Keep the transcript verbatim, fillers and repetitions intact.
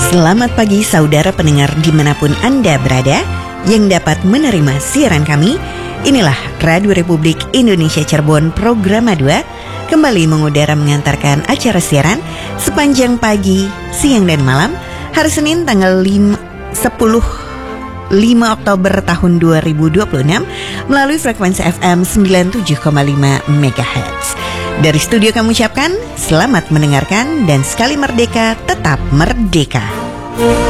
Selamat pagi saudara pendengar dimanapun Anda berada yang dapat menerima siaran kami. Inilah Radio Republik Indonesia Cirebon Program dua kembali mengudara mengantarkan acara siaran sepanjang pagi, siang dan malam hari Senin tanggal lima Oktober tahun dua ribu dua puluh enam melalui frekuensi F M sembilan puluh tujuh koma lima megahertz. Dari studio kami ucapkan selamat mendengarkan dan sekali merdeka tetap merdeka.